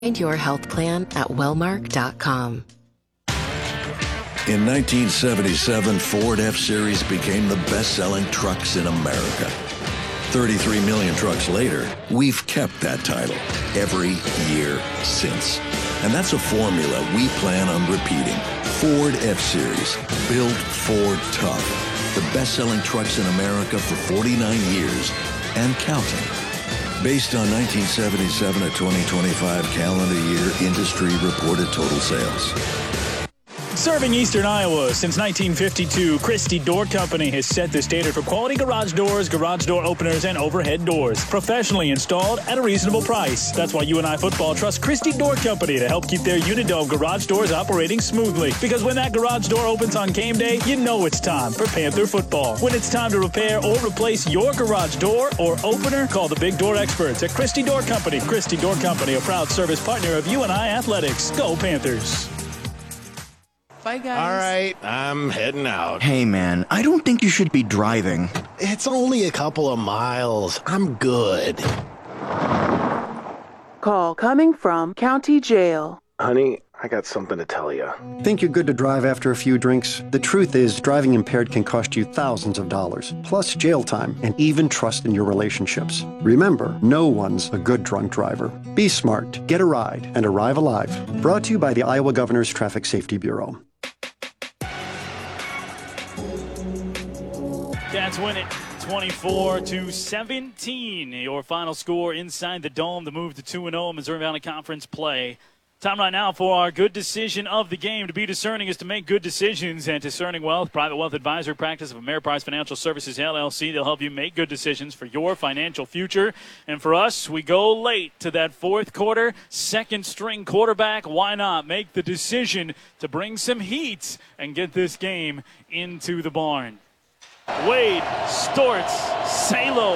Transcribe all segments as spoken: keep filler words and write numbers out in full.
Find your health plan at wellmark dot com. In nineteen seventy-seven, Ford F-Series became the best-selling trucks in America. thirty-three million trucks later, we've kept that title every year since. And that's a formula we plan on repeating. Ford F-Series, built Ford tough. The best-selling trucks in America for forty-nine years and counting. Based on nineteen seventy-seven to twenty twenty-five calendar year industry reported total sales. Serving Eastern Iowa since nineteen fifty-two, Christie Door Company has set the standard for quality garage doors, garage door openers, and overhead doors. Professionally installed at a reasonable price. That's why U N I Football trusts Christie Door Company to help keep their Unidome garage doors operating smoothly. Because when that garage door opens on game day, you know it's time for Panther football. When it's time to repair or replace your garage door or opener, call the big door experts at Christie Door Company. Christie Door Company, a proud service partner of U N I Athletics. Go Panthers. Bye, guys. All right, I'm heading out. Hey, man, I don't think you should be driving. It's only a couple of miles. I'm good. Call coming from County Jail. Honey, I got something to tell you. Think you're good to drive after a few drinks? The truth is, driving impaired can cost you thousands of dollars, plus jail time and even trust in your relationships. Remember, no one's a good drunk driver. Be smart, get a ride, and arrive alive. Brought to you by the Iowa Governor's Traffic Safety Bureau. Cats win it twenty-four to seventeen. Your final score inside the Dome to move to two and oh Missouri Valley Conference play. Time right now for our good decision of the game. To be discerning is to make good decisions, and Discerning Wealth, private wealth advisory practice of Ameriprise Financial Services, L L C. They'll help you make good decisions for your financial future. And for us, we go late to that fourth quarter. Second string quarterback, why not make the decision to bring some heat and get this game into the barn? Wade, Storts, Salo,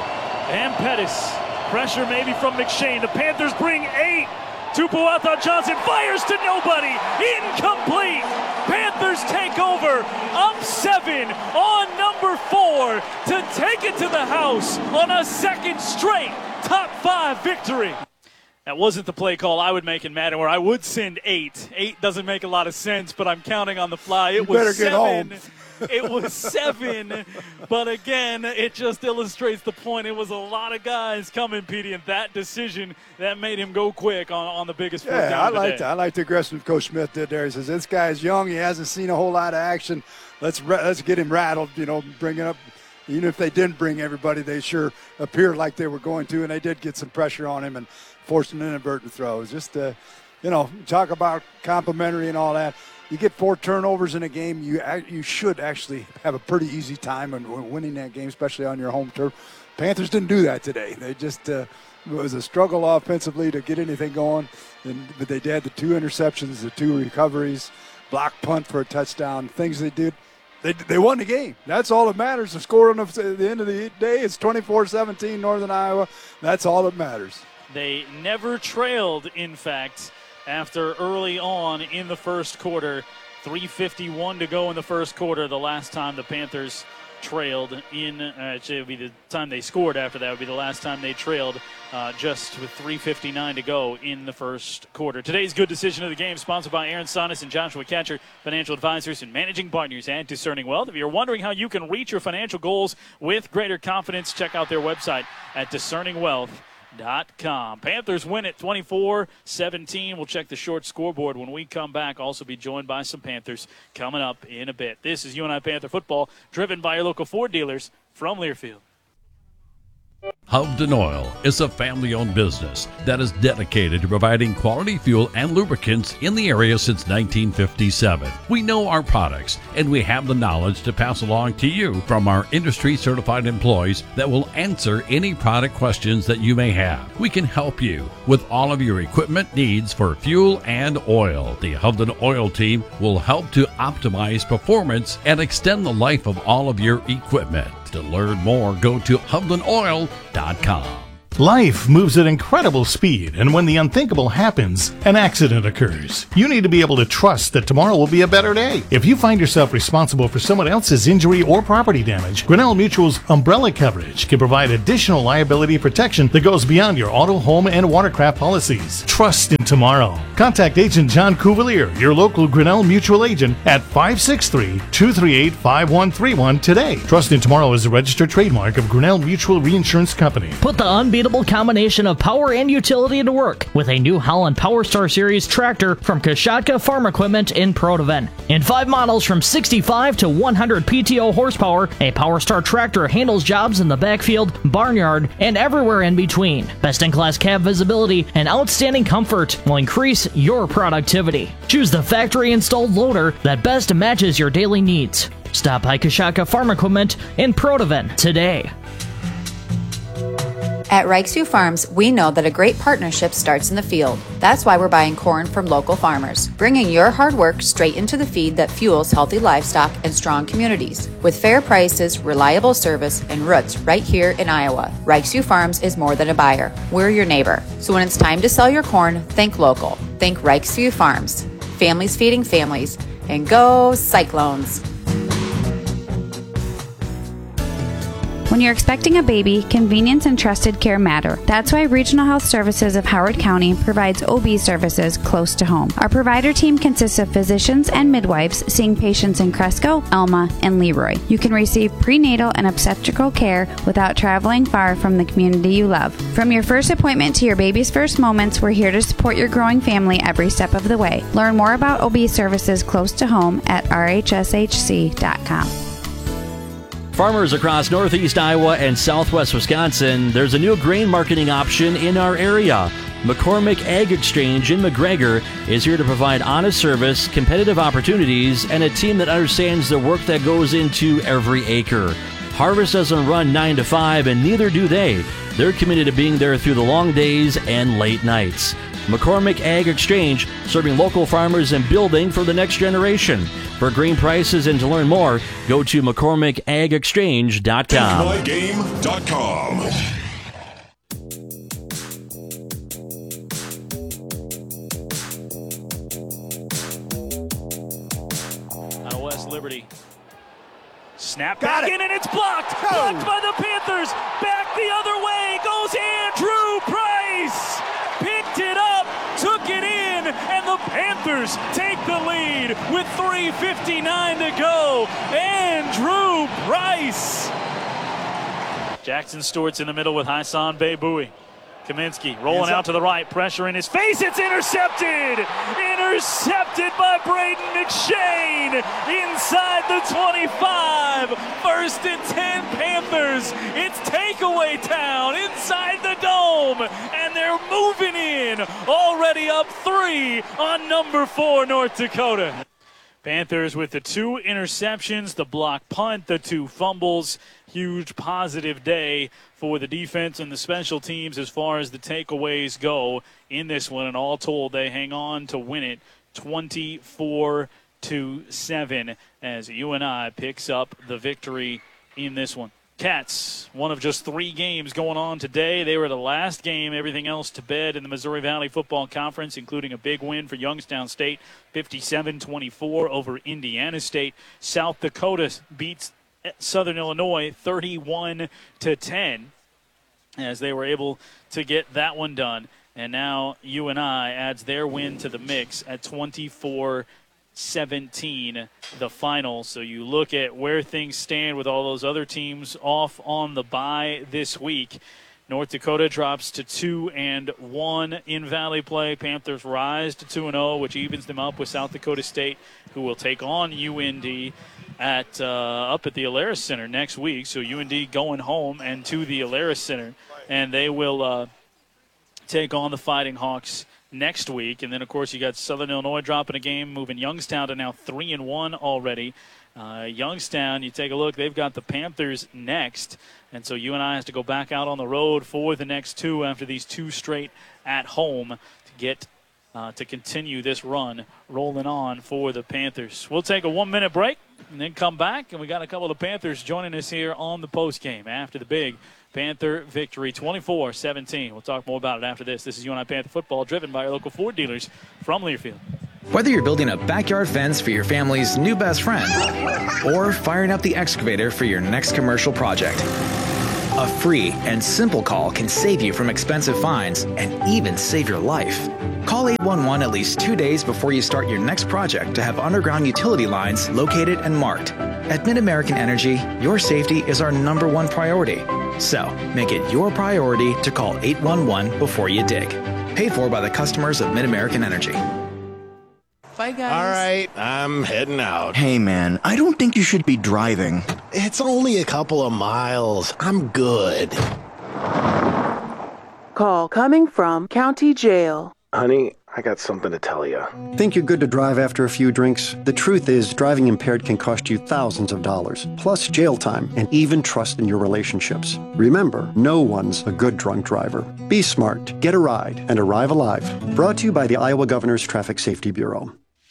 and Pettis. Pressure maybe from McShane. The Panthers bring eight. Tupuatha Johnson fires to nobody. Incomplete. Panthers take over. Up seven on number four to take it to the house on a second straight top five victory. That wasn't the play call I would make in Madden, where I would send eight. Eight doesn't make a lot of sense, but I'm counting on the fly. It you was better seven. get home. It was seven, but again, it just illustrates the point. It was a lot of guys coming, Petey, and that decision that made him go quick on, on the biggest fourth yeah, down I of the like day. I like the aggressive Coach Smith did there. He says, this guy's young. He hasn't seen a whole lot of action. Let's let's get him rattled, you know, bring it up. Even if they didn't bring everybody, they sure appeared like they were going to, and they did get some pressure on him and forced an inadvertent throw. It was just, uh, you know, talk about complimentary and all that. You get four turnovers in a game, you you should actually have a pretty easy time in winning that game, especially on your home turf. Panthers didn't do that today. They just uh, it was a struggle offensively to get anything going, and, but they did the two interceptions, the two recoveries, block punt for a touchdown, things they did. They they won the game. That's all that matters. The score on the, at the end of the day is twenty-four seventeen Northern Iowa. That's all that matters. They never trailed, in fact, after early on in the first quarter. three fifty-one to go in the first quarter. The last time the Panthers trailed in, uh, actually it would be the time they scored after that would be the last time they trailed, uh, just with three fifty-nine to go in the first quarter. Today's good decision of the game sponsored by Aaron Sonis and Joshua Catcher, financial advisors and managing partners at Discerning Wealth. If you're wondering how you can reach your financial goals with greater confidence, check out their website at discerning wealth dot com. Panthers win it twenty-four seventeen. We'll check the short scoreboard when we come back. Also be joined by some Panthers coming up in a bit. This is U N I Panther football, driven by your local Ford dealers from Learfield. Hovden Oil is a family-owned business that is dedicated to providing quality fuel and lubricants in the area since nineteen fifty-seven. We know our products, and we have the knowledge to pass along to you from our industry-certified employees that will answer any product questions that you may have. We can help you with all of your equipment needs for fuel and oil. The Hovden Oil team will help to optimize performance and extend the life of all of your equipment. To learn more, go to hovden oil dot com. Life moves at incredible speed, and when the unthinkable happens, an accident occurs. You need to be able to trust that tomorrow will be a better day. If you find yourself responsible for someone else's injury or property damage, Grinnell Mutual's umbrella coverage can provide additional liability protection that goes beyond your auto, home, and watercraft policies. Trust in tomorrow. Contact Agent John Cuvalier, your local Grinnell Mutual agent, at five six three, two three eight, five one three one today. Trust in Tomorrow is a registered trademark of Grinnell Mutual Reinsurance Company. Put the unbeatable combination of power and utility to work with a New Holland Power Star Series tractor from Kashatka Farm Equipment in Protoven. In five models from sixty-five to one hundred P T O horsepower, a Power Star tractor handles jobs in the backfield, barnyard, and everywhere in between. Best-in-class cab visibility and outstanding comfort will increase your productivity. Choose the factory-installed loader that best matches your daily needs. Stop by Kashatka Farm Equipment in Protoven today. At Reichsview Farms, we know that a great partnership starts in the field. That's why we're buying corn from local farmers, bringing your hard work straight into the feed that fuels healthy livestock and strong communities. With fair prices, reliable service, and roots right here in Iowa, Reichsview Farms is more than a buyer. We're your neighbor. So when it's time to sell your corn, think local. Think Reichsview Farms. Families feeding families. And go Cyclones! When you're expecting a baby, convenience and trusted care matter. That's why Regional Health Services of Howard County provides O B services close to home. Our provider team consists of physicians and midwives seeing patients in Cresco, Elma, and Leroy. You can receive prenatal and obstetrical care without traveling far from the community you love. From your first appointment to your baby's first moments, we're here to support your growing family every step of the way. Learn more about O B services close to home at r h s h c dot com. Farmers across northeast Iowa and southwest Wisconsin, there's a new grain marketing option in our area. McCormick Ag Exchange in McGregor is here to provide honest service, competitive opportunities, and a team that understands the work that goes into every acre. Harvest doesn't run nine to five, and neither do they. They're committed to being there through the long days and late nights. McCormick Ag Exchange, serving local farmers and building for the next generation. For grain prices and to learn more, go to mccormick ag exchange dot com. my game dot com. Out of West Liberty. Snap back in and it's blocked. Blocked by the Panthers. Back the other way goes Andrew Price. Picked it up, took it in, and the Panthers take the lead with three fifty-nine to go. Andrew Price. Jackson Stewart's in the middle with Hassan Beyboui. Kaminsky rolling out to the right, pressure in his face. It's intercepted! Intercepted by Braden McShane inside the twenty-five. First and ten Panthers. It's takeaway town inside the dome, and they're moving in. Already up three on number four, North Dakota. Panthers with the two interceptions, the block punt, the two fumbles. Huge positive day for the defense and the special teams as far as the takeaways go in this one. And all told, they hang on to win it twenty-four to seven as U N I picks up the victory in this one. Cats, one of just three games going on today. They were the last game, everything else to bed in the Missouri Valley Football Conference, including a big win for Youngstown State, fifty-seven twenty-four over Indiana State. South Dakota beats Southern Illinois thirty-one to ten as they were able to get that one done. And now U N I adds their win to the mix at twenty-four seventeen, the final. So you look at where things stand with all those other teams off on the bye this week. North Dakota drops to two and one in Valley play. Panthers rise to two and zero, which evens them up with South Dakota State, who will take on U N D at uh, up at the Alaris Center next week. So U N D going home and to the Alaris Center, and they will uh, take on the Fighting Hawks next week. And then, of course, you got Southern Illinois dropping a game, moving Youngstown to now three and one already. Uh, Youngstown, you take a look, they've got the Panthers next. And so U N I has to go back out on the road for the next two after these two straight at home to get uh, to continue this run rolling on for the Panthers. We'll take a one-minute break and then come back. And we got a couple of the Panthers joining us here on the postgame after the big Panther victory, twenty-four seventeen. We'll talk more about it after this. This is U N I Panther football, driven by our local Ford dealers from Learfield. Whether you're building a backyard fence for your family's new best friend or firing up the excavator for your next commercial project, a free and simple call can save you from expensive fines and even save your life. Call eight one one at least two days before you start your next project to have underground utility lines located and marked. At Mid-American Energy, your safety is our number one priority. So, make it your priority to call eight one one before you dig. Paid for by the customers of Mid-American Energy. Bye, guys. All right, I'm heading out. Hey, man, I don't think you should be driving. It's only a couple of miles. I'm good. Call coming from County Jail. Honey, I got something to tell you. Think you're good to drive after a few drinks? The truth is, driving impaired can cost you thousands of dollars, plus jail time and even trust in your relationships. Remember, no one's a good drunk driver. Be smart, get a ride, and arrive alive. Brought to you by the Iowa Governor's Traffic Safety Bureau.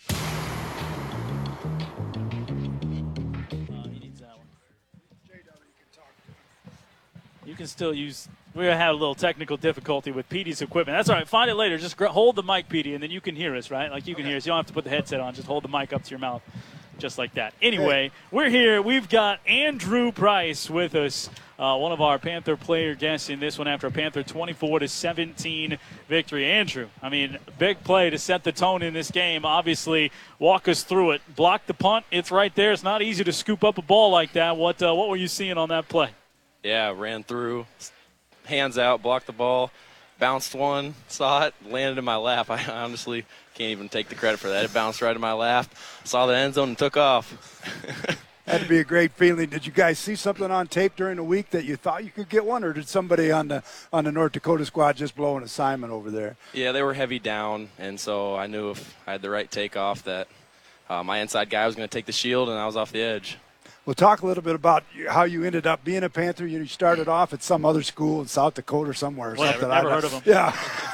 You can still use. We had a little technical difficulty with Petey's equipment. That's all right. Find it later. Just gr- hold the mic, Petey, and then you can hear us, right? Like you can hear us. You don't have to put the headset on. Just hold the mic up to your mouth, just like that. Anyway, we're here. We've got Andrew Price with us, uh, one of our Panther player guests in this one after a Panther twenty-four to seventeen victory. Andrew, I mean, big play to set the tone in this game. Obviously, walk us through it. Block the punt. It's right there. It's not easy to scoop up a ball like that. What uh, what were you seeing on that play? Yeah, ran through, hands out, blocked the ball, bounced one, saw it, landed in my lap. I honestly can't even take the credit for that. It bounced right in my lap, saw the end zone and took off. Had to be a great feeling. Did you guys see something on tape during the week that you thought you could get one, or did somebody on the on the North Dakota squad just blow an assignment over there? Yeah, they were heavy down, and so I knew if I had the right takeoff that uh, my inside guy was going to take the shield, and I was off the edge. We'll talk a little bit about how you ended up being a Panther. You started off at some other school in South Dakota somewhere or Whatever, something. Never heard of them. Yeah.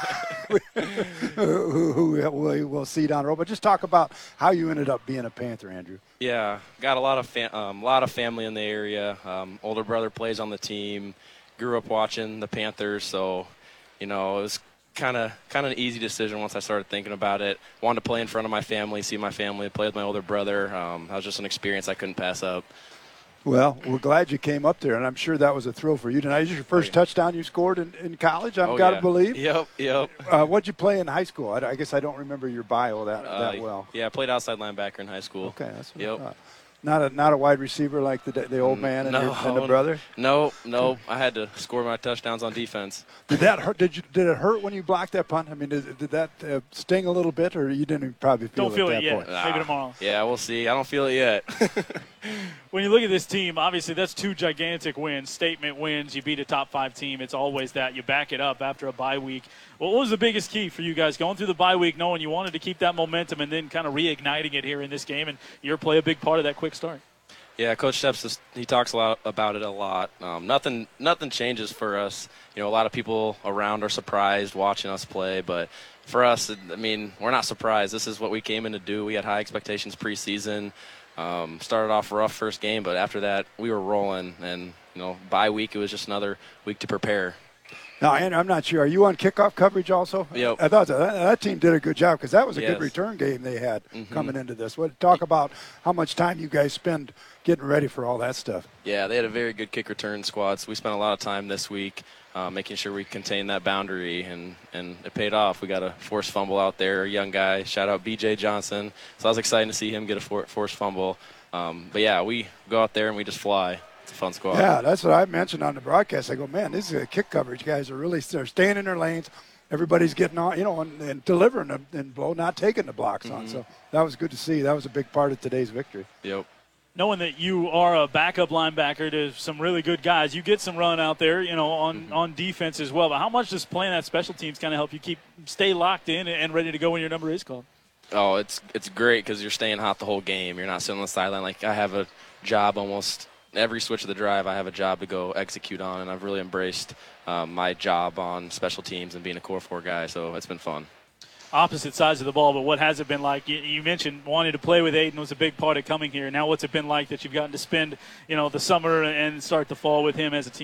who, who, who we'll see down the road. But just talk about how you ended up being a Panther, Andrew. Yeah, got a lot of fam- um, lot of family in the area. Um, older brother plays on the team. Grew up watching the Panthers, so you know it was kind of kind of an easy decision once I started thinking about it. Wanted to play in front of my family, see my family, play with my older brother. Um, that was just an experience I couldn't pass up. Well, we're glad you came up there, and I'm sure that was a thrill for you tonight. Is this your first oh, yeah. touchdown you scored in, in college, I've oh, got yeah. to believe? Yep, yep. Uh, what'd you play in high school? I, I guess I don't remember your bio that, uh, that well. Yeah, I played outside linebacker in high school. Okay, that's what yep. I thought. Not a not a wide receiver like the the old man and, no, your, and the brother. No, no. I had to score my touchdowns on defense. Did that hurt? Did you did it hurt when you blocked that punt? I mean, did, did that uh, sting a little bit, or you didn't probably feel don't it feel at it that yet. point? Maybe tomorrow. Yeah, we'll see. I don't feel it yet. When you look at this team, obviously that's two gigantic wins, statement wins. You beat a top five team. It's always that. You back it up after a bye week. Well, what was the biggest key for you guys going through the bye week, knowing you wanted to keep that momentum and then kind of reigniting it here in this game, and your play a big part of that quick start? Yeah, Coach Steps, is, he talks a lot about it a lot. Um, nothing nothing changes for us. You know, a lot of people around are surprised watching us play, but for us, I mean, we're not surprised. This is what we came in to do. We had high expectations preseason. Um, started off rough first game, but after that, we were rolling. And, you know, bye week, it was just another week to prepare. Now, and I'm not sure. Are you on kickoff coverage also? Yep. I thought that, that team did a good job because that was a yes. good return game they had mm-hmm. coming into this. What talk about how much time you guys spend getting ready for all that stuff? Yeah, they had a very good kick return squad. So we spent a lot of time this week uh, making sure we contained that boundary, and, and it paid off. We got a forced fumble out there, a young guy. Shout out B J Johnson. So I was excited to see him get a for, forced fumble. Um, but, yeah, we go out there and we just fly. It's a fun squad. Yeah, that's what I mentioned on the broadcast. I go, man, this is a kick coverage. Guys are really they're staying in their lanes. Everybody's getting on, you know, and, and delivering them and blow, not taking the blocks mm-hmm. on. So that was good to see. That was a big part of today's victory. Yep. Knowing that you are a backup linebacker to some really good guys, you get some run out there, you know, on, mm-hmm. on defense as well. But how much does playing that special teams kind of help you keep stay locked in and ready to go when your number is called? Oh, it's it's great because you're staying hot the whole game. You're not sitting on the sideline. Like, I have a job almost every switch of the drive. I have a job to go execute on, and I've really embraced um, my job on special teams and being a core four guy, so it's been fun. Opposite sides of the ball, but what has it been like? You, you mentioned wanting to play with Aiden was a big part of coming here. Now what's it been like that you've gotten to spend, you know, the summer and start the fall with him as a teammate?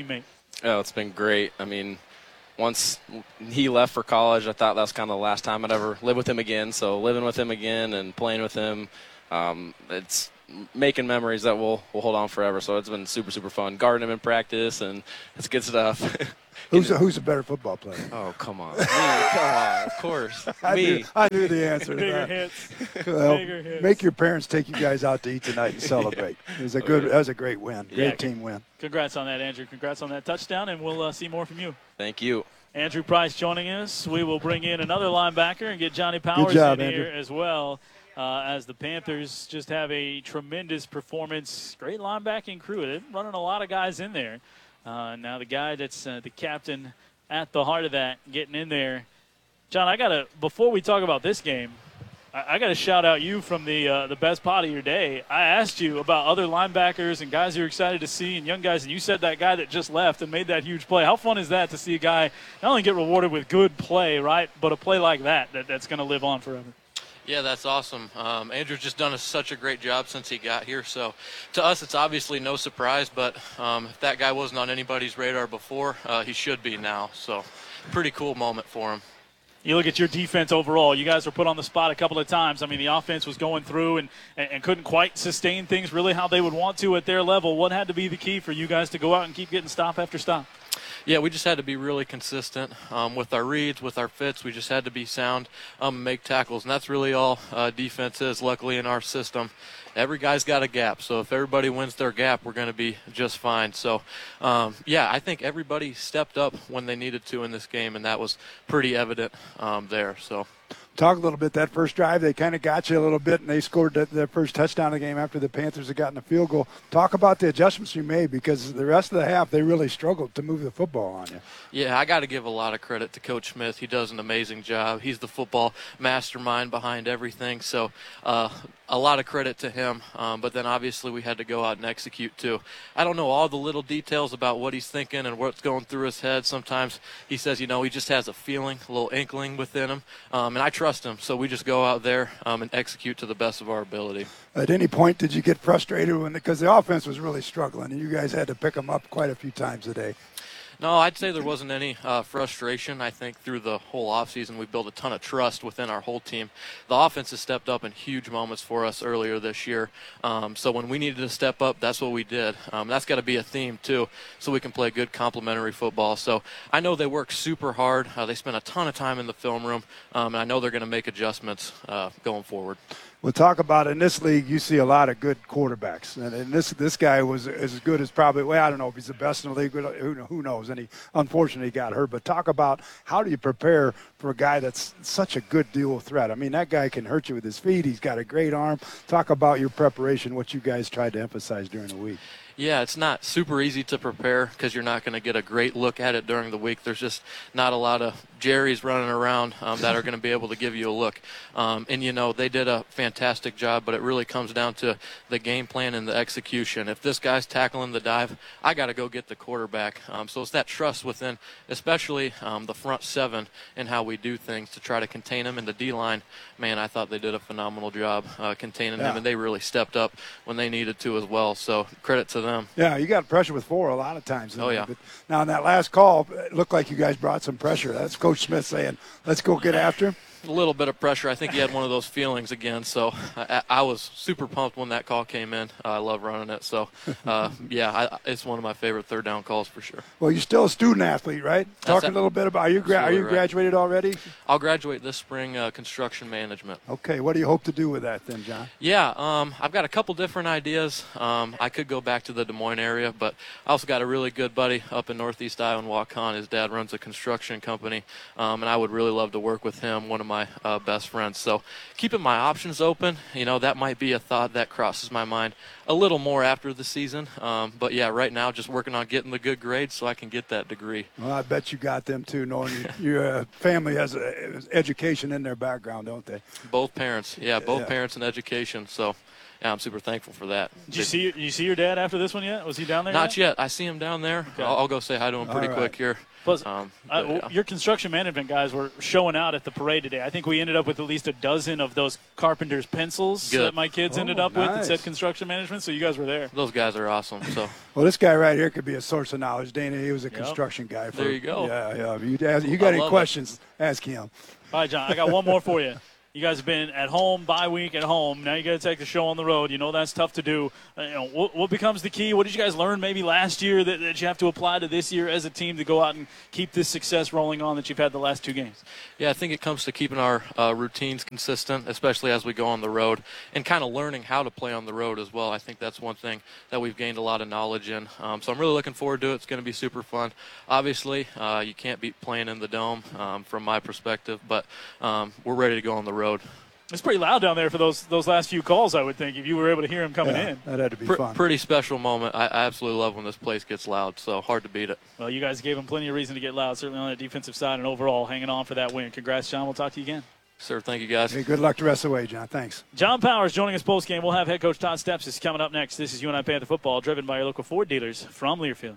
Oh, it's been great. I mean, once he left for college, I thought that was kind of the last time I'd ever live with him again. So living with him again and playing with him, um, it's making memories that will will hold on forever. So it's been super, super fun. Guarding him in practice, and it's good stuff. Who's a, who's a better football player? Oh, come on. Me, come on, of course. I Me. Knew, I knew the answer to Bigger that. hits. Well, Bigger hits. Make your parents take you guys out to eat tonight and celebrate. It was a good. That was a great win. Great Yeah, team win. Congrats on that, Andrew. Congrats on that touchdown, and we'll uh, see more from you. Thank you. Andrew Price joining us. We will bring in another linebacker and get Johnny Powers job, in Andrew. here as well. Uh, as the Panthers just have a tremendous performance. Great linebacking crew. They're running a lot of guys in there. Uh, now the guy that's uh, the captain at the heart of that, getting in there. John, I got to, before we talk about this game, I, I got to shout out you from the uh, the best part of your day. I asked you about other linebackers and guys you're excited to see and young guys, and you said that guy that just left and made that huge play. How fun is that to see a guy not only get rewarded with good play, right, but a play like that, that that's going to live on forever? Yeah, that's awesome. Um, Andrew's just done a, such a great job since he got here. So to us, it's obviously no surprise, but um, if that guy wasn't on anybody's radar before, uh, he should be now. So pretty cool moment for him. You look at your defense overall. You guys were put on the spot a couple of times. I mean, the offense was going through and, and, and couldn't quite sustain things really how they would want to at their level. What had to be the key for you guys to go out and keep getting stop after stop? Yeah, we just had to be really consistent um, with our reads, with our fits. We just had to be sound um, and make tackles, and that's really all uh, defense is, luckily, in our system. Every guy's got a gap, so if everybody wins their gap, we're going to be just fine. So, um, yeah, I think everybody stepped up when they needed to in this game, and that was pretty evident um, there. So. Talk a little bit, that first drive, they kind of got you a little bit, and they scored that, their first touchdown of the game after the Panthers had gotten a field goal. Talk about the adjustments you made, because the rest of the half, they really struggled to move the football on you. Yeah, I got to give a lot of credit to Coach Smith. He does an amazing job. He's the football mastermind behind everything, so uh, a lot of credit to him. Um, but then obviously we had to go out and execute too. I don't know all the little details about what he's thinking and what's going through his head. Sometimes he says, you know, he just has a feeling, a little inkling within him, um, and I trust him, so we just go out there um, and execute to the best of our ability. At any point, did you get frustrated when because the offense was really struggling, and you guys had to pick them up quite a few times a day? No, I'd say there wasn't any uh, frustration. I think through the whole offseason, we built a ton of trust within our whole team. The offense has stepped up in huge moments for us earlier this year. Um, so when we needed to step up, that's what we did. Um, that's got to be a theme, too, so we can play good complementary football. So I know they work super hard. Uh, they spend a ton of time in the film room, um, and I know they're going to make adjustments uh, going forward. We'll talk about in this league, you see a lot of good quarterbacks. And, and this this guy was as good as probably, well, I don't know if he's the best in the league, but who, who knows. And he unfortunately got hurt. But talk about how do you prepare for a guy that's such a good dual threat? I mean, that guy can hurt you with his feet. He's got a great arm. Talk about your preparation, what you guys tried to emphasize during the week. Yeah, it's not super easy to prepare because you're not going to get a great look at it during the week. There's just not a lot of Jerry's running around um, that are going to be able to give you a look. Um, and, you know, they did a fantastic job, but it really comes down to the game plan and the execution. If this guy's tackling the dive, I got to go get the quarterback. Um, so it's that trust within, especially um, the front seven and how we do things to try to contain him. And the D-line, man, I thought they did a phenomenal job uh, containing yeah. him, and they really stepped up when they needed to as well. So credit to them. Yeah, you got pressure with four a lot of times. Oh, yeah. But now, in that last call, it looked like you guys brought some pressure. That's Coach Smith saying, let's go get after him. A little bit of pressure. I think he had one of those feelings again. So I, I was super pumped when that call came in. Uh, I love running it. So, uh, yeah, I, it's one of my favorite third down calls for sure. Well, you're still a student athlete, right? Talk a little bit about, are you, gra- are you right. graduated already? I'll graduate this spring, uh, construction management. Okay, what do you hope to do with that then, John? Yeah, um, I've got a couple different ideas. Um, I could go back to the Des Moines area, but I also got a really good buddy up in Northeast Iowa in Waukon. His dad runs a construction company, um, and I would really love to work with him, one of my uh, best friends. So keeping my options open, you know, that might be a thought that crosses my mind a little more after the season. Um, but, yeah, right now just working on getting the good grades so I can get that degree. Well, I bet you got them, too, knowing you, your uh, family has a, education in their background, don't they? Both parents. Yeah, both yeah. parents in education. So, yeah, I'm super thankful for that. Did you see, you see your dad after this one yet? Was he down there Not yet? yet. I see him down there. Okay. I'll, I'll go say hi to him pretty All right. quick here. Plus, Um, uh, but, yeah. your construction management guys were showing out at the parade today. I think we ended up with at least a dozen of those carpenter's pencils Good. that my kids Oh, ended up with that nice. said construction management, so you guys were there. Those guys are awesome. So Well, this guy right here could be a source of knowledge. Dana, he was a Yep. construction guy. For, There you go. Yeah, yeah. If you, ask, you got I any love it. questions, ask him. All right, John, I got one more for you. You guys have been at home, bye week at home. Now you got to take the show on the road. You know that's tough to do. Uh, you know, what, what becomes the key? What did you guys learn maybe last year that, that you have to apply to this year as a team to go out and keep this success rolling on that you've had the last two games? Yeah, I think it comes to keeping our uh, routines consistent, especially as we go on the road, and kind of learning how to play on the road as well. I think that's one thing that we've gained a lot of knowledge in. Um, so I'm really looking forward to it. It's going to be super fun. Obviously, uh, you can't beat playing in the Dome um, from my perspective, but um, we're ready to go on the road. It's pretty loud down there for those those last few calls, I would think, if you were able to hear him coming Yeah, in. that had to be Pr- fun. Pretty special moment. I, I absolutely love when this place gets loud, so hard to beat it. Well, you guys gave him plenty of reason to get loud, certainly on the defensive side and overall hanging on for that win. Congrats, John. We'll talk to you again. Sir, thank you, guys. Hey, good luck the rest of the way, John. Thanks. John Powers joining us post-game. We'll have head coach Todd Stepsis coming up next. This is You and I Panther Football, driven by your local Ford dealers from Learfield.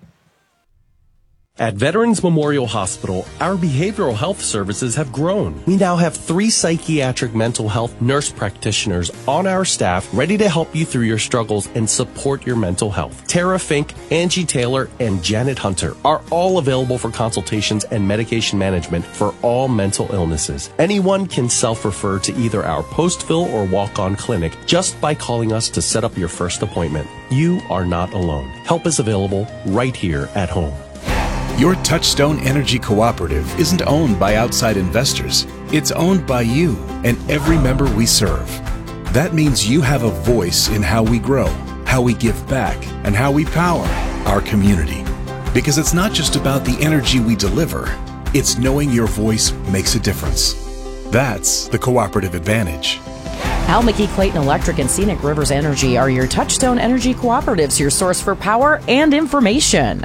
At Veterans Memorial Hospital, our behavioral health services have grown. We now have three psychiatric mental health nurse practitioners on our staff ready to help you through your struggles and support your mental health. Tara Fink, Angie Taylor, and Janet Hunter are all available for consultations and medication management for all mental illnesses. Anyone can self-refer to either our post-fill or walk-on clinic just by calling us to set up your first appointment. You are not alone. Help is available right here at home. Your Touchstone Energy Cooperative isn't owned by outside investors. It's owned by you and every member we serve. That means you have a voice in how we grow, how we give back, and how we power our community. Because it's not just about the energy we deliver, it's knowing your voice makes a difference. That's the cooperative advantage. Al McKee Clayton Electric and Scenic Rivers Energy are your Touchstone Energy Cooperatives, your source for power and information.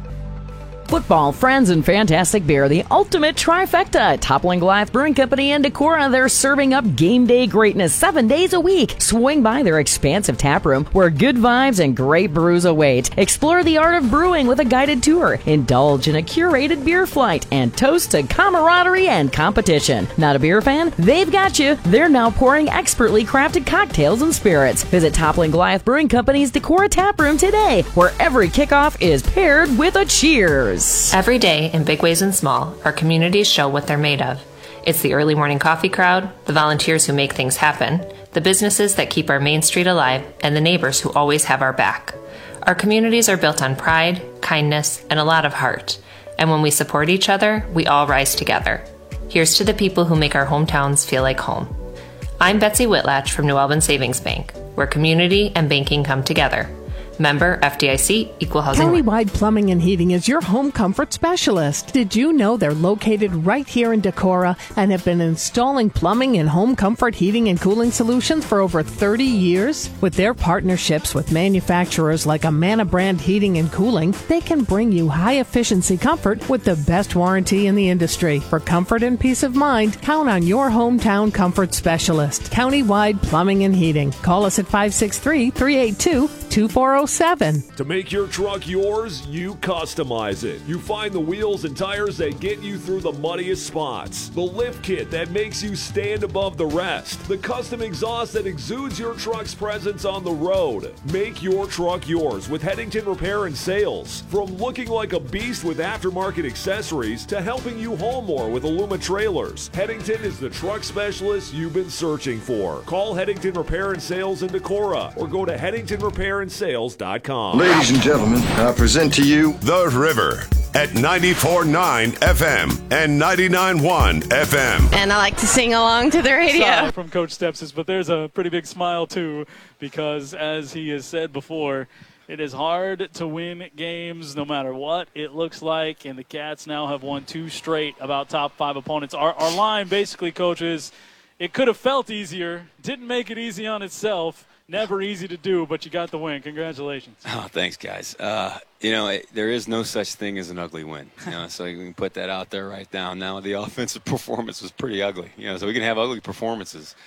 Football, friends, and fantastic beer, the ultimate trifecta. Toppling Goliath Brewing Company and Decorah, they're serving up game day greatness seven days a week. Swing by their expansive tap room where good vibes and great brews await. Explore the art of brewing with a guided tour. Indulge in a curated beer flight and toast to camaraderie and competition. Not a beer fan? They've got you. They're now pouring expertly crafted cocktails and spirits. Visit Toppling Goliath Brewing Company's Decorah tap room today, where every kickoff is paired with a cheers. Every day, in big ways and small, our communities show what they're made of. It's the early morning coffee crowd, the volunteers who make things happen, the businesses that keep our main street alive, and the neighbors who always have our back. Our communities are built on pride, kindness, and a lot of heart. And when we support each other, we all rise together. Here's to the people who make our hometowns feel like home. I'm Betsy Whitlatch from New Albin Savings Bank, where community and banking come together. Member F D I C, Equal Housing. Countywide Plumbing and Heating is your home comfort specialist. Did you know they're located right here in Decorah and have been installing plumbing and home comfort heating and cooling solutions for over thirty years? With their partnerships with manufacturers like Amana Brand Heating and Cooling, they can bring you high-efficiency comfort with the best warranty in the industry. For comfort and peace of mind, count on your hometown comfort specialist. Countywide Plumbing and Heating. Call us at five six three, three eight two, two four zero seven. To make your truck yours, you customize it. You find the wheels and tires that get you through the muddiest spots. The lift kit that makes you stand above the rest. The custom exhaust that exudes your truck's presence on the road. Make your truck yours with Headington Repair and Sales. From looking like a beast with aftermarket accessories to helping you haul more with Aluma trailers, Headington is the truck specialist you've been searching for. Call Headington Repair and Sales in Decorah or go to headington repair and sales dot com. Ladies and gentlemen, I present to you The River at ninety-four point nine F M and ninety-nine point one F M. And I like to sing along to the radio. Sorry from Coach Stepsis, but there's a pretty big smile, too, because as he has said before, it is hard to win games no matter what it looks like, and the Cats now have won two straight about top five opponents. Our, our line basically, coaches, it could have felt easier, didn't make it easy on itself. Never easy to do, but you got the win. Congratulations. Oh, thanks, guys. Uh, you know, it, there is no such thing as an ugly win. You know, so you can put that out there right now. Now, the offensive performance was pretty ugly. You know, so we can have ugly performances.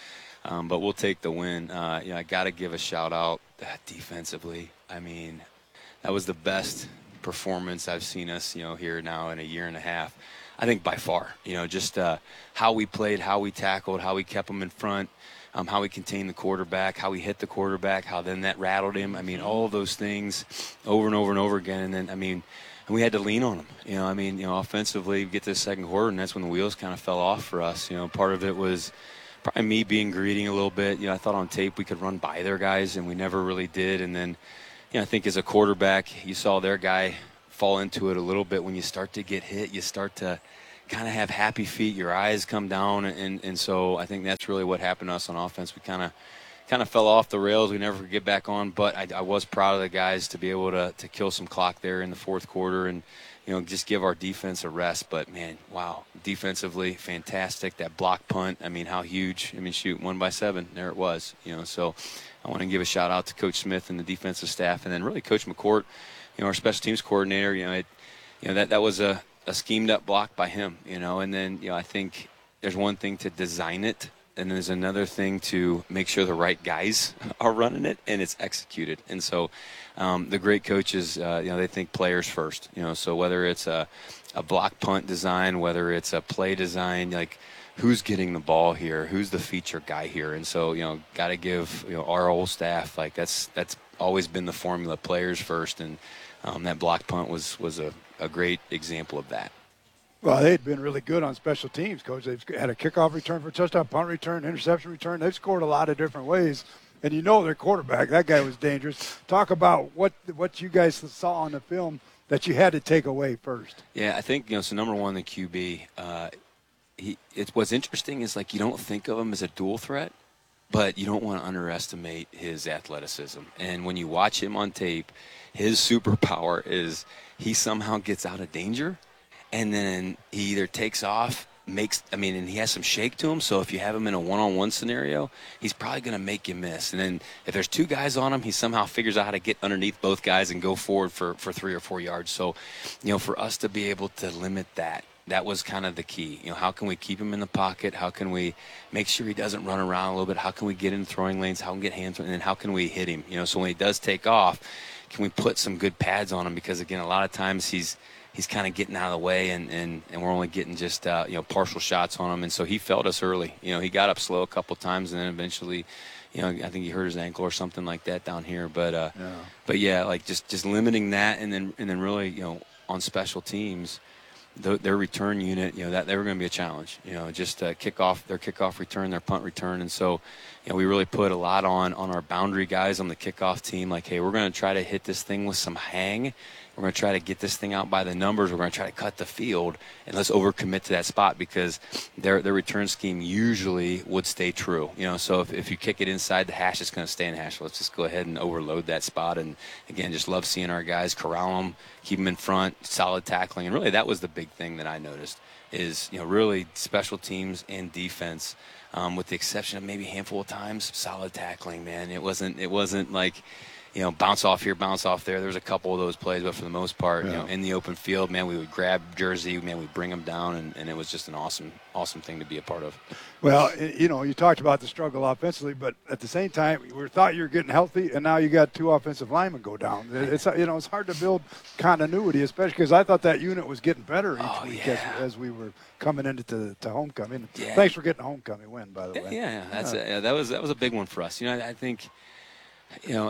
Um, but we'll take the win. Uh, you know, I got to give a shout out uh, defensively. I mean, that was the best performance I've seen us, you know, here now in a year and a half. I think by far, you know, just uh, how we played, how we tackled, how we kept them in front, um, how we contained the quarterback, how we hit the quarterback, how then that rattled him. I mean, all of those things over and over and over again. And then, I mean, and we had to lean on them. You know, I mean, you know, offensively, get to the second quarter, and that's when the wheels kind of fell off for us. You know, part of it was probably me being greedy a little bit. You know, I thought on tape we could run by their guys, and we never really did. And then, you know, I think as a quarterback, you saw their guy fall into it a little bit. When you start to get hit, you start to kind of have happy feet. Your eyes come down, and, and so I think that's really what happened to us on offense. We kind of kind of fell off the rails. We never could get back on, but I, I was proud of the guys to be able to, to kill some clock there in the fourth quarter and, you know, just give our defense a rest. But, man, wow, defensively, fantastic. That block punt, I mean, how huge. I mean, shoot, one by seven. There it was, you know. So I want to give a shout-out to Coach Smith and the defensive staff, and then really Coach McCourt, you know, our special teams coordinator. You know, it, you know that, that was a, a schemed-up block by him, you know. And then, you know, I think there's one thing to design it, and there's another thing to make sure the right guys are running it and it's executed. And so um, the great coaches, uh, you know, they think players first. You know, so whether it's a, a block punt design, whether it's a play design, like who's getting the ball here, who's the feature guy here. And so, you know, got to give, you know, our whole staff, like that's that's always been the formula, players first. And um, that block punt was, was a, a great example of that. Well, they've been really good on special teams, Coach. They've had a kickoff return for a touchdown, punt return, interception return. They've scored a lot of different ways. And you know their quarterback, that guy was dangerous. Talk about what what you guys saw on the film that you had to take away first. Yeah, I think, you know, so number one, the Q B, uh, he, it, what's interesting is, like, you don't think of him as a dual threat, but you don't want to underestimate his athleticism. And when you watch him on tape, his superpower is he somehow gets out of danger, and then he either takes off, makes, I mean, and he has some shake to him, so if you have him in a one-on-one scenario, he's probably going to make you miss. And then if there's two guys on him, he somehow figures out how to get underneath both guys and go forward for, for three or four yards. So, you know, for us to be able to limit that, that was kind of the key. You know, how can we keep him in the pocket? How can we make sure he doesn't run around a little bit? How can we get in throwing lanes? How can we get hands? And then how can we hit him? You know, so when he does take off, can we put some good pads on him? Because, again, a lot of times he's – he's kind of getting out of the way, and, and, and we're only getting just, uh, you know, partial shots on him. And so he felt us early. You know, he got up slow a couple times, and then eventually, you know, I think he hurt his ankle or something like that down here. But, uh, yeah. but yeah, like just, just limiting that, and then and then really, you know, on special teams, the, their return unit, you know, that they were going to be a challenge. You know, just uh, kickoff, their kickoff return, their punt return. And so, you know, we really put a lot on on our boundary guys on the kickoff team. Like, hey, we're going to try to hit this thing with some hang. We're going to try to get this thing out by the numbers. We're going to try to cut the field, and let's overcommit to that spot, because their their return scheme usually would stay true. You know, so if, if you kick it inside the hash, it's going to stay in the hash. Let's just go ahead and overload that spot. And, again, just love seeing our guys corral them, keep them in front, solid tackling. And really that was the big thing that I noticed is, you know, really special teams and defense, um, with the exception of maybe a handful of times, solid tackling, man. It wasn't it wasn't like – you know, bounce off here, bounce off there. There was a couple of those plays, but for the most part, yeah. you know, in the open field, man, we would grab Jersey, man, we'd bring them down, and, and it was just an awesome, awesome thing to be a part of. Well, you know, you talked about the struggle offensively, but at the same time, we thought you were getting healthy, and now you got two offensive linemen go down. It's, you know, it's hard to build continuity, especially because I thought that unit was getting better each oh, week yeah. as, as we were coming into to, to homecoming. Yeah. Thanks for getting a homecoming win, by the way. Yeah, yeah, that's yeah. A, yeah, that was that was a big one for us. You know, I, I think, you know.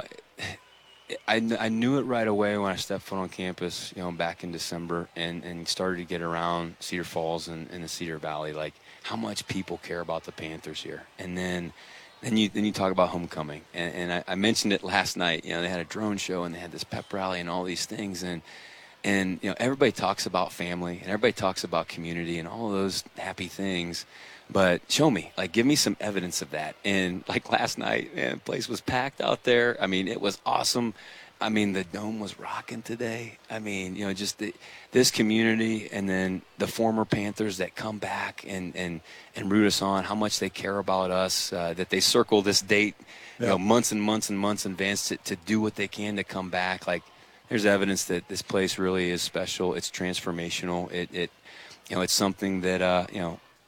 I, I knew it right away when I stepped foot on campus, you know, back in December, and, and started to get around Cedar Falls and, and the Cedar Valley, like how much people care about the Panthers here. And then then you then you talk about homecoming. And, and I, I mentioned it last night. You know, they had a drone show, and they had this pep rally and all these things. And, and you know, everybody talks about family, and everybody talks about community and all those happy things. But show me, like, give me some evidence of that. And like last night, man, the place was packed out there. I mean, it was awesome. I mean, the dome was rocking today. I mean, you know, just the, this community, and then the former Panthers that come back and, and, and root us on, how much they care about us, uh, that they circle this date, you yep. know, months and months and months in advance to, to do what they can to come back. Like, there's evidence that this place really is special. It's transformational. It, it you know, it's something that, uh, you know,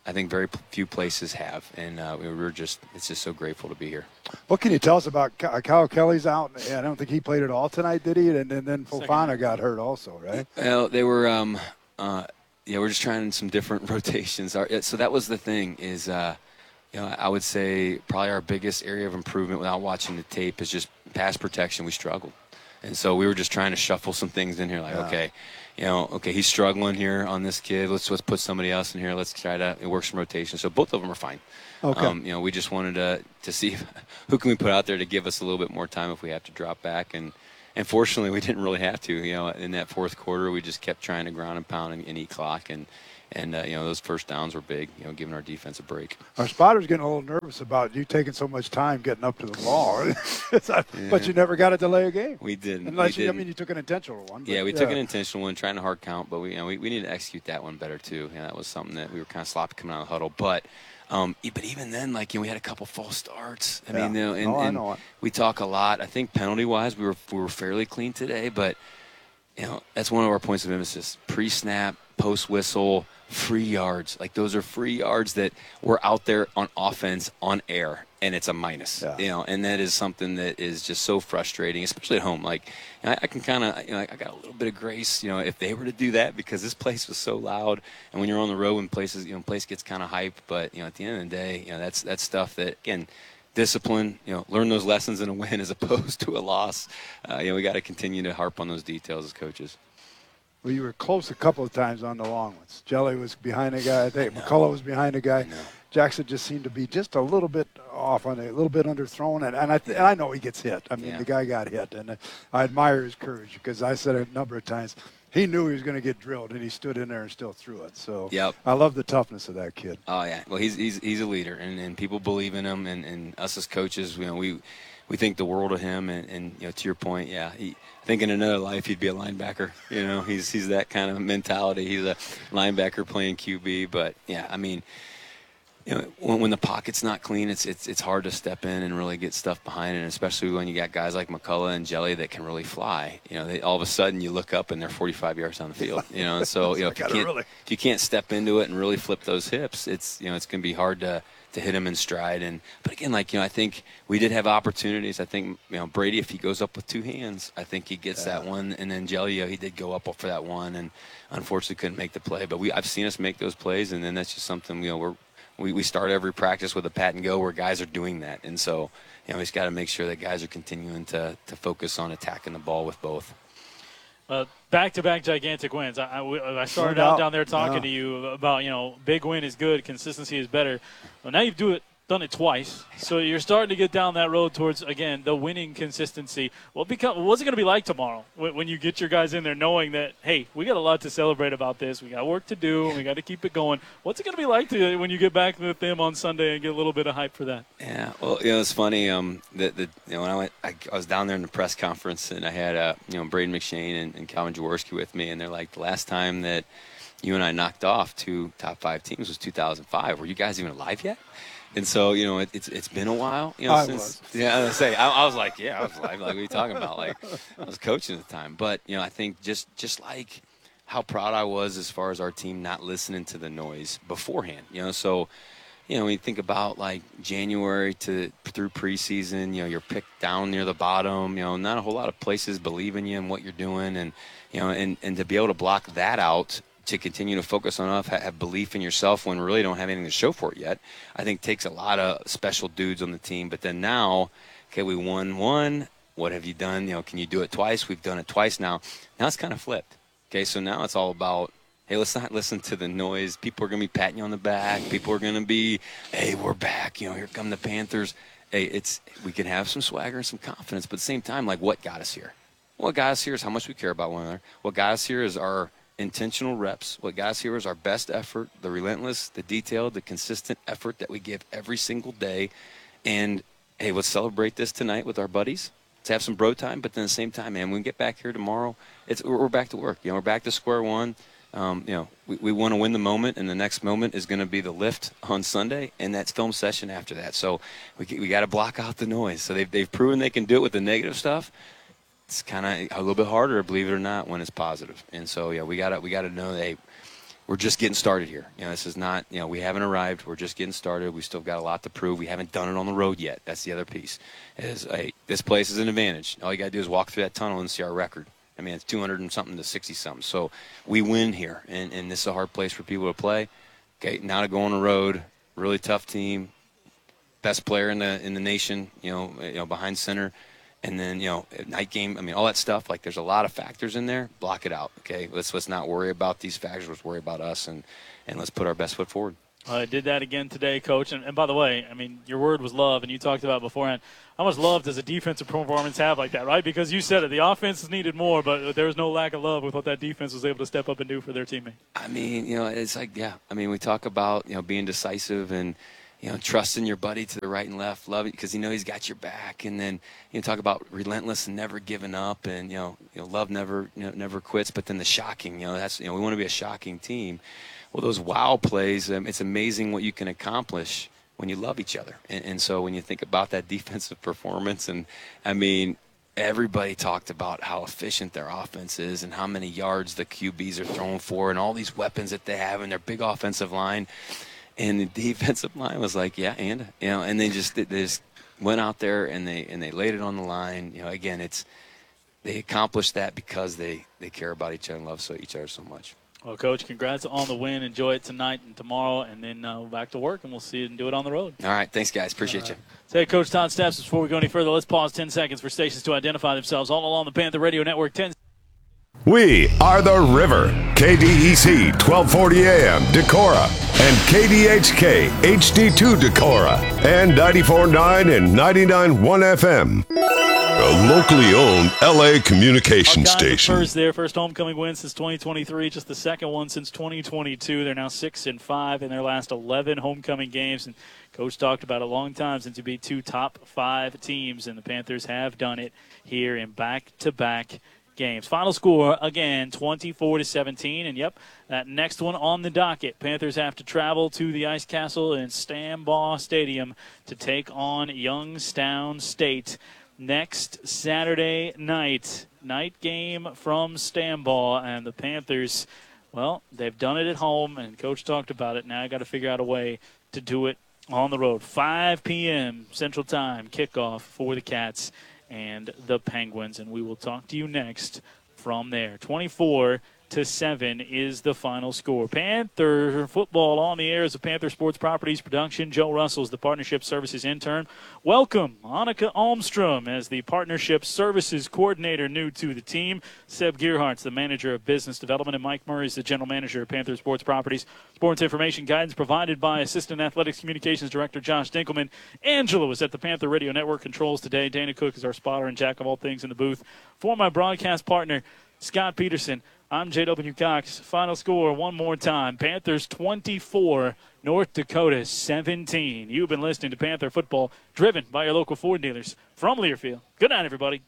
I think very few places have, and uh, we we're just it's just so grateful to be here. What can you tell us about Kyle Kelly's out? I don't think he played at all tonight, did he? And, and then Fofana got hurt also, right? Well, they were, um, uh, yeah, we're just trying some different rotations. Our, so that was the thing is, uh, you know, I would say probably our biggest area of improvement without watching the tape is just pass protection. We struggled. And so we were just trying to shuffle some things in here like, yeah. okay, you know, okay, he's struggling here on this kid. Let's let's put somebody else in here. Let's try to work some rotation. So both of them are fine. Okay. Um, you know, we just wanted to to see who can we put out there to give us a little bit more time if we have to drop back. And, and fortunately, we didn't really have to. You know, in that fourth quarter, we just kept trying to ground and pound and, and eat clock. And, and uh, you know, those first downs were big, you know, giving our defense a break. Our spotter's getting a little nervous about you taking so much time getting up to the ball. yeah. But you never got to delay a game. We didn't. Unless we you, didn't. I mean, you took an intentional one. Yeah, we yeah. took an intentional one, trying to hard count, but we, you know, we, we need to execute that one better, too. Yeah, that was something that we were kind of sloppy coming out of the huddle. But um, but even then, like, you know, we had a couple false starts. I yeah. mean, you know, and, oh, I and know it. we talk a lot. I think penalty-wise, we were we were fairly clean today, but, you know, that's one of our points of emphasis. Pre-snap, post-whistle, free yards. Like, those are free yards that we're out there on offense on air, and it's a minus. Yeah. You know, and that is something that is just so frustrating, especially at home. Like, you know, I, I can kind of, you know, I got a little bit of grace, you know, if they were to do that, because this place was so loud, and when you're on the road, when places, you know, place gets kind of hyped, but, you know, at the end of the day, you know, that's that's stuff that, again, discipline, you know, learn those lessons in a win as opposed to a loss. Uh, you know, we got to continue to harp on those details as coaches. Well, you were close a couple of times on the long ones. Jelly was behind a guy. I think McCullough was behind a guy. Jackson just seemed to be just a little bit off on it, a little bit underthrown. And, and, I, th- and I know he gets hit. I mean, yeah. the guy got hit. And I admire his courage because I said it a number of times. He knew he was going to get drilled, and he stood in there and still threw it. So yep. I love the toughness of that kid. Oh, yeah. Well, he's he's he's a leader, and, and people believe in him. And, and us as coaches, you know, we we think the world of him. And, and you know, to your point, yeah, he, I think in another life he'd be a linebacker. You know, he's he's that kind of mentality. He's a linebacker playing Q B. But, yeah, I mean, you know, when, when the pocket's not clean, it's it's it's hard to step in and really get stuff behind it, and especially when you got guys like McCullough and Jelly that can really fly. You know, they, all of a sudden you look up and they're forty-five yards down the field. You know, and so you know if you can't really. if you can't step into it and really flip those hips, it's you know it's going to be hard to to hit him in stride. And but again, like you know, I think we did have opportunities. I think you know Brady, if he goes up with two hands, I think he gets yeah. that one. And then Jelly, you know, he did go up for that one, and unfortunately couldn't make the play. But we I've seen us make those plays, and then that's just something you know we're. We, we start every practice with a pat and go where guys are doing that. And so, you know, we just got to make sure that guys are continuing to, to focus on attacking the ball with both. Uh, back-to-back gigantic wins. I, I, I started No out doubt. down there talking Yeah. to you about, you know, big win is good, consistency is better. Well, now you do it, done it twice. So you're starting to get down that road towards, again, the winning consistency. What become, what's it going to be like tomorrow when, when you get your guys in there knowing that, hey, we got a lot to celebrate about this. We got work to do, and we got to keep it going. What's it going to be like to, when you get back with them on Sunday and get a little bit of hype for that? Yeah, well, you know, it's funny. Um, that the you know when I went, I, I was down there in the press conference, and I had uh, you know Braden McShane and, and Calvin Jaworski with me, and they're like, the last time that you and I knocked off two top five teams was two thousand five. Were you guys even alive yet? And so, you know, it, it's it's been a while. You know, I since was. yeah, I was say I, I was like, yeah, I was like, like, what are you talking about? Like, I was coaching at the time, but you know, I think just just like how proud I was as far as our team not listening to the noise beforehand. You know, so you know, when you think about like January to through preseason, you know, you're picked down near the bottom. You know, not a whole lot of places believe in you and what you're doing, and you know, and and to be able to block that out, to continue to focus on have, have belief in yourself when really don't have anything to show for it yet, I think takes a lot of special dudes on the team. But then now, okay, we won one. What have you done? You know, can you do it twice? We've done it twice now. Now it's kind of flipped. Okay, so now it's all about, hey, let's not listen to the noise. People are going to be patting you on the back. People are going to be, hey, we're back. You know, here come the Panthers. Hey, it's we can have some swagger and some confidence, but at the same time, like, what got us here? What got us here is how much we care about one another. What got us here is our intentional reps. What got us here is our best effort, the relentless, the detailed, the consistent effort that we give every single day. And, hey, let's celebrate this tonight with our buddies. Let's have some bro time, but then at the same time, man, when we get back here tomorrow, it's we're back to work. You know, we're back to square one. Um, you know, we, we want to win the moment, and the next moment is going to be the lift on Sunday, and that's film session after that. So we we got to block out the noise. So they've they've proven they can do it with the negative stuff. It's kind of a little bit harder, believe it or not, when it's positive. And so, yeah, we got to we got to know that, hey, we're just getting started here. You know, this is not, you know, we haven't arrived. We're just getting started. We still got a lot to prove. We haven't done it on the road yet. That's the other piece. Is hey, this place is an advantage. All you got to do is walk through that tunnel and see our record. I mean, it's two hundred and something to sixty something. So we win here, and, and this is a hard place for people to play. Okay, now to go on the road, really tough team, best player in the in the nation. You know, you know, behind center. And then, you know, night game, I mean, all that stuff, like there's a lot of factors in there. Block it out, okay? Let's let's not worry about these factors. Let's worry about us, and, and let's put our best foot forward. I uh, did that again today, Coach. And, and by the way, I mean, your word was love, and you talked about beforehand. How much love does a defensive performance have like that, right? Because you said it. The offense is needed more, but there was no lack of love with what that defense was able to step up and do for their teammate. I mean, you know, it's like, yeah. I mean, we talk about, you know, being decisive and, you know, trusting your buddy to the right and left, love it because you know he's got your back. And then you know, talk about relentless and never giving up, and you know, you know, love never, you know, never quits. But then the shocking, you know, that's you know, we want to be a shocking team. Well, those wow plays, um, it's amazing what you can accomplish when you love each other. And, and so when you think about that defensive performance, and I mean, everybody talked about how efficient their offense is and how many yards the Q Bs are throwing for, and all these weapons that they have in their big offensive line. And the defensive line was like, yeah, and you know, and they just they just went out there and they and they laid it on the line. You know, again, it's they accomplished that because they, they care about each other and love so each other so much. Well, Coach, congrats on the win. Enjoy it tonight and tomorrow, and then uh, back to work, and we'll see you and do it on the road. All right, thanks, guys. Appreciate right. you. Say, Coach Todd Steps, before we go any further, let's pause ten seconds for stations to identify themselves all along the Panther Radio Network. ten We are the River, K D E C twelve forty A M Decorah, and K D H K H D two Decorah, and ninety-four point nine and ninety-nine point one F M. A locally owned L A communication station. First, their first homecoming win since twenty twenty-three, just the second one since twenty twenty-two. They're now six and five in their last eleven homecoming games, and Coach talked about a long time since you beat two top five teams, and the Panthers have done it here in back-to-back games. Final score, again, twenty-four to seventeen. And, yep, that next one on the docket. Panthers have to travel to the Ice Castle in Stambaugh Stadium to take on Youngstown State next Saturday night. Night game from Stambaugh. And the Panthers, well, they've done it at home, and Coach talked about it. Now I got to figure out a way to do it on the road. five p.m. Central Time kickoff for the Cats and the Penguins, and we will talk to you next from there. twenty-four to seven is the final score. Panther football on the air is a Panther Sports Properties production. Joe Russell is the Partnership Services intern. Welcome, Annika Almstrom as the Partnership Services coordinator, new to the team. Seb Gearhart's the manager of business development, and Mike Murray is the general manager of Panther Sports Properties. Sports information guidance provided by Assistant Athletics Communications Director Josh Dinkelman. Angela was at the Panther Radio Network controls today. Dana Cook is our spotter and jack of all things in the booth. For my broadcast partner, Scott Peterson, I'm J W. Cox. Final score one more time. Panthers twenty-four, North Dakota seventeen. You've been listening to Panther Football, driven by your local Ford dealers from Learfield. Good night, everybody.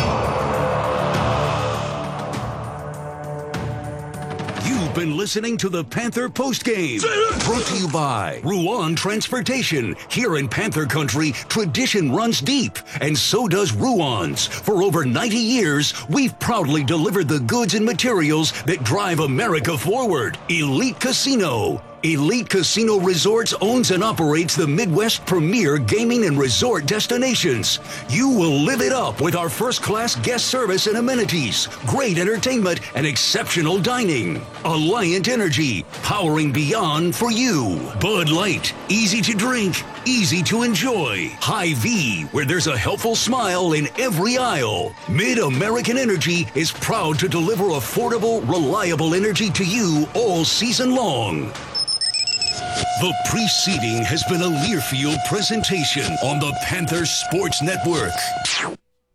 You've been listening to the Panther Postgame, brought to you by Ruan Transportation. Here in Panther Country, tradition runs deep, and so does Ruan's. For over ninety years, we've proudly delivered the goods and materials that drive America forward. Elite Casino. Elite Casino Resorts owns and operates the Midwest premier gaming and resort destinations. You will live it up with our first-class guest service and amenities, great entertainment, and exceptional dining. Alliant Energy, powering beyond for you. Bud Light, easy to drink, easy to enjoy. Hy-Vee, where there's a helpful smile in every aisle. Mid-American Energy is proud to deliver affordable, reliable energy to you all season long. The preceding has been a Learfield presentation on the Panther Sports Network.